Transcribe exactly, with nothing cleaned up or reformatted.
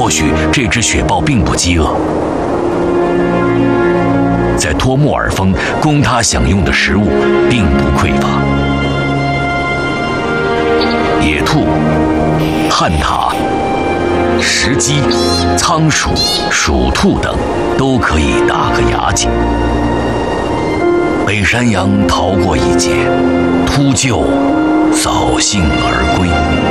或许这只雪豹并不饥饿。在托木尔峰，供它享用的食物并不匮乏，野兔、旱獭、石鸡、仓鼠、鼠兔等都可以打个牙祭。北山羊逃过一劫，秃鹫扫兴而归。